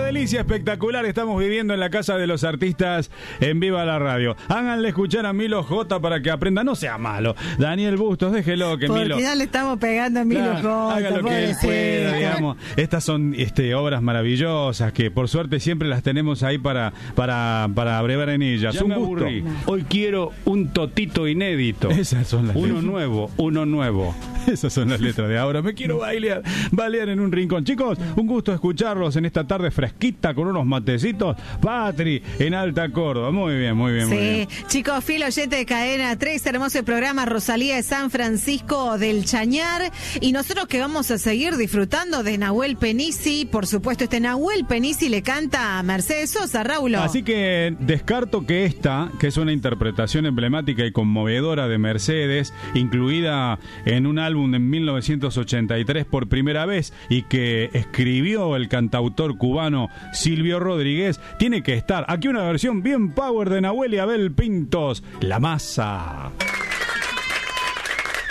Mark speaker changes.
Speaker 1: delicia espectacular estamos viviendo en la Casa de los Artistas en Viva la Radio. Háganle escuchar a Milo J para que aprenda, no sea malo. Daniel Bustos, déjelo que
Speaker 2: porque
Speaker 1: Milo...
Speaker 2: ya le estamos pegando a Milo J.
Speaker 1: Haga lo que él pueda, digamos. Estas son obras maravillosas que por suerte siempre las tenemos ahí para abrevar en ellas.
Speaker 3: Ya
Speaker 1: un
Speaker 3: me
Speaker 1: gusto.
Speaker 3: aburrí. Hoy quiero un totito inédito.
Speaker 1: Esas son las
Speaker 3: uno nuevo.
Speaker 1: Esas son las letras de ahora. Me quiero bailar en un rincón. Chicos, un gusto escucharlos en esta tarde fresquita con unos matecitos. Patri, en Alta Córdoba. Muy bien, muy bien,
Speaker 2: sí.
Speaker 1: muy bien.
Speaker 2: Chicos, fiel oyente de Cadena 3, hermoso programa Rosalía de San Francisco del Chañar. Y nosotros que vamos a seguir disfrutando de Nahuel Penisi. Por supuesto, Nahuel Penisi le canta a Mercedes Sosa, Raúl.
Speaker 1: Así que descarto que esta, que es una interpretación emblemática y conmovedora de Mercedes, incluida en un álbum en 1983 por primera vez y que escribió el cantautor cubano Silvio Rodríguez, tiene que estar aquí una versión bien power de Nahuel y Abel Pintos, La Masa.